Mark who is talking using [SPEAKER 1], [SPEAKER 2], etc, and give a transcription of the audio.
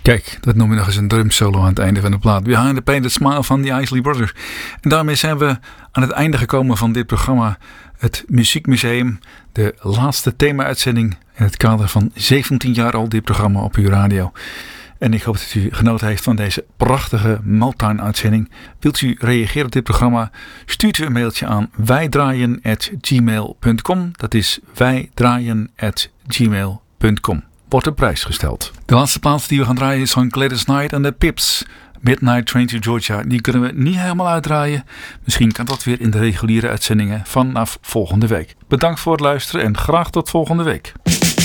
[SPEAKER 1] Kijk, dat noem je nog eens een drumsolo aan het einde van de plaat. Behind the Painted Smile van de Isley Brothers. En daarmee zijn we aan het einde gekomen van dit programma. Het Muziekmuseum. De laatste thema-uitzending in het kader van 17 jaar al dit programma op uw radio. En ik hoop dat u genoten heeft van deze prachtige Motown-uitzending. Wilt u reageren op dit programma? Stuurt u een mailtje aan wijdraaien@gmail.com. Dat is wijdraaien@gmail.com. Wordt op prijs gesteld. De laatste plaats die we gaan draaien is van Gladys Knight en de Pips. Midnight Train to Georgia. Die kunnen we niet helemaal uitdraaien. Misschien kan dat weer in de reguliere uitzendingen vanaf volgende week. Bedankt voor het luisteren en graag tot volgende week.